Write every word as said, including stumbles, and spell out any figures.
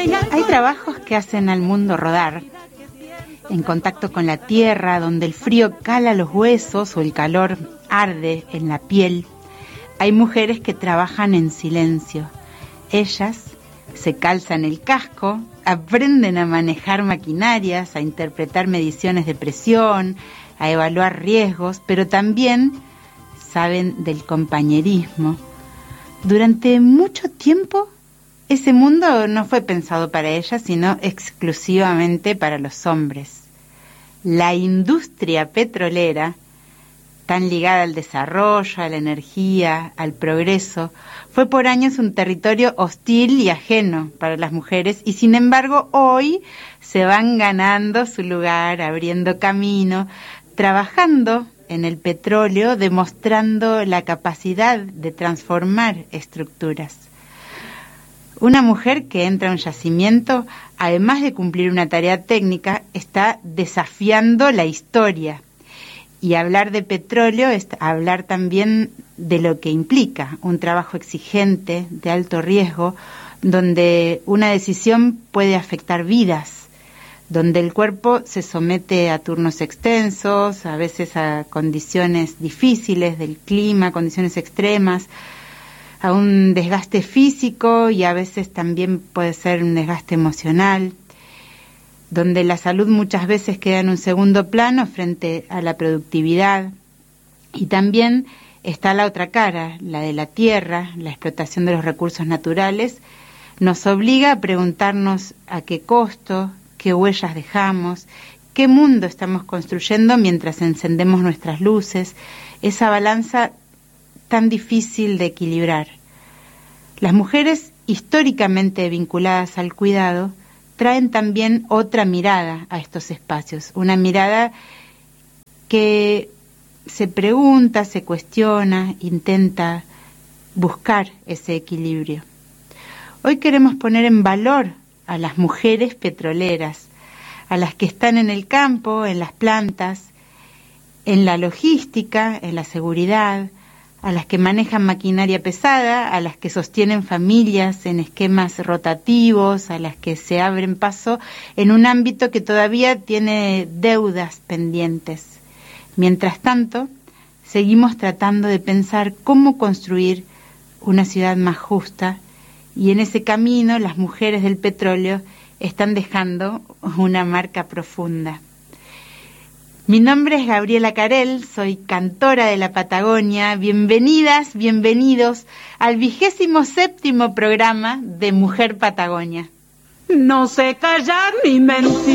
Hay trabajos que hacen al mundo rodar, en contacto con la tierra, donde el frío cala los huesos o el calor arde en la piel. Hay mujeres que trabajan en silencio. Ellas se calzan el casco, aprenden a manejar maquinarias, a interpretar mediciones de presión, a evaluar riesgos, pero también saben del compañerismo. Durante mucho tiempo, ese mundo no fue pensado para ellas, sino exclusivamente para los hombres. La industria petrolera, tan ligada al desarrollo, a la energía, al progreso, fue por años un territorio hostil y ajeno para las mujeres, y sin embargo hoy se van ganando su lugar, abriendo camino, trabajando en el petróleo, demostrando la capacidad de transformar estructuras. Una mujer que entra a un yacimiento, además de cumplir una tarea técnica, está desafiando la historia. Y hablar de petróleo es hablar también de lo que implica un trabajo exigente, de alto riesgo, donde una decisión puede afectar vidas, donde el cuerpo se somete a turnos extensos, a veces a condiciones difíciles del clima, condiciones extremas, a un desgaste físico y a veces también puede ser un desgaste emocional, donde la salud muchas veces queda en un segundo plano frente a la productividad. Y también está la otra cara, la de la tierra, la explotación de los recursos naturales, nos obliga a preguntarnos a qué costo, qué huellas dejamos, qué mundo estamos construyendo mientras encendemos nuestras luces, esa balanza tan difícil de equilibrar. Las mujeres históricamente vinculadas al cuidado traen también otra mirada a estos espacios, una mirada que se pregunta, se cuestiona, intenta buscar ese equilibrio. Hoy queremos poner en valor a las mujeres petroleras, a las que están en el campo, en las plantas, en la logística, en la seguridad, a las que manejan maquinaria pesada, a las que sostienen familias en esquemas rotativos, a las que se abren paso en un ámbito que todavía tiene deudas pendientes. Mientras tanto, seguimos tratando de pensar cómo construir una ciudad más justa, y en ese camino las mujeres del petróleo están dejando una marca profunda. Mi nombre es Gabriela Carel, soy cantora de la Patagonia. Bienvenidas, bienvenidos al vigésimo séptimo programa de Mujer Patagonia. No sé callar ni mentir.